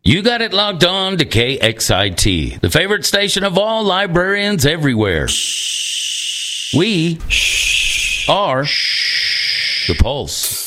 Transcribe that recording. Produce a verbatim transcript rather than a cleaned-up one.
You got it locked on to K X I T, the favorite station of all librarians everywhere. We are the Pulse.